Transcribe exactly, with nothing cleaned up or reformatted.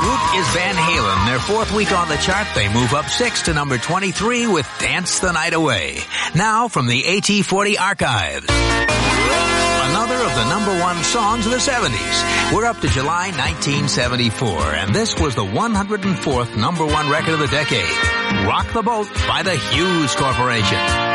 group is Van Halen. Their fourth week on the chart, they move up six to number twenty-three with Dance the Night Away. Now from the A T forty archives. Another of the number one songs of the seventies. We're up to July nineteen seventy-four, and this was the one hundred fourth number one record of the decade. Rock the Boat by the Hughes Corporation.